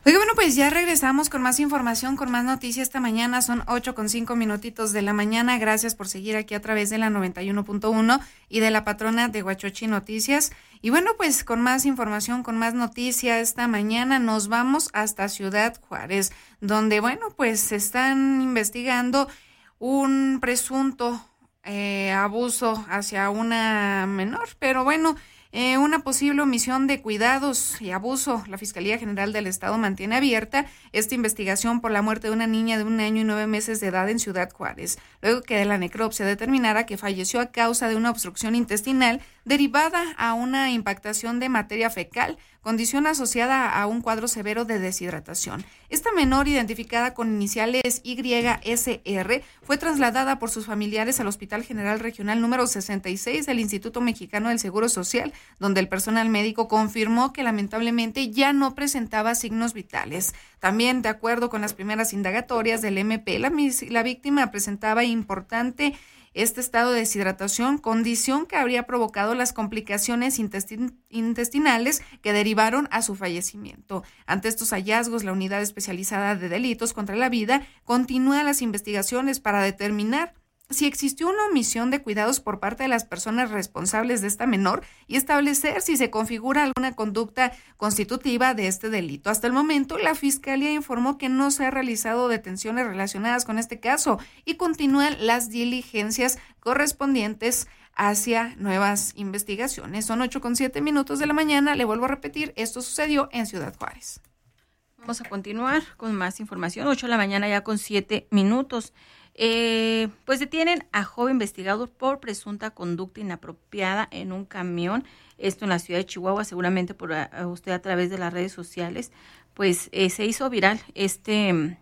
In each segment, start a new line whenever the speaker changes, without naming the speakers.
Oiga, bueno, pues ya regresamos con más información, con más noticias esta mañana. Son 8:05 de la mañana. Gracias por seguir aquí a través de la 91.1 y de la patrona de Huachochi Noticias. Y bueno, pues con más información, con más noticias esta mañana nos vamos hasta Ciudad Juárez, donde, bueno, pues se están investigando un presunto abuso hacia una menor, pero bueno, una posible omisión de cuidados y abuso. La Fiscalía General del Estado mantiene abierta esta investigación por la muerte de una niña de 1 año y 9 meses de edad en Ciudad Juárez, luego que de la necropsia determinara que falleció a causa de una obstrucción intestinal derivada a una impactación de materia fecal, condición asociada a un cuadro severo de deshidratación. Esta menor, identificada con iniciales YSR, fue trasladada por sus familiares al Hospital General Regional número 66 del Instituto Mexicano del Seguro Social, donde el personal médico confirmó que lamentablemente ya no presentaba signos vitales. También, de acuerdo con las primeras indagatorias del MP, la víctima presentaba importante estado de deshidratación, condición que habría provocado las complicaciones intestinales que derivaron a su fallecimiento. Ante estos hallazgos, la Unidad Especializada de Delitos contra la Vida continúa las investigaciones para determinar si existió una omisión de cuidados por parte de las personas responsables de esta menor y establecer si se configura alguna conducta constitutiva de este delito. Hasta el momento, la Fiscalía informó que no se han realizado detenciones relacionadas con este caso y continúan las diligencias correspondientes hacia nuevas investigaciones. Son 8:07 de la mañana. Le vuelvo a repetir, esto sucedió en Ciudad Juárez.
Vamos a continuar con más información. 8 de la mañana ya con 7 minutos. Pues detienen a joven investigado por presunta conducta inapropiada en un camión, esto en la ciudad de Chihuahua, seguramente por usted a través de las redes sociales, pues se hizo viral este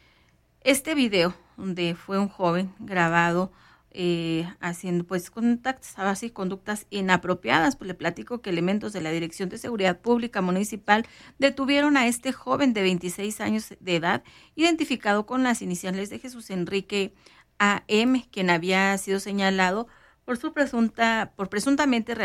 video donde fue un joven grabado haciendo pues conductas inapropiadas. Pues le platico que elementos de la Dirección de Seguridad Pública Municipal detuvieron a este joven de 26 años de edad, identificado con las iniciales de Jesús Enrique A.M., quien había sido señalado por presuntamente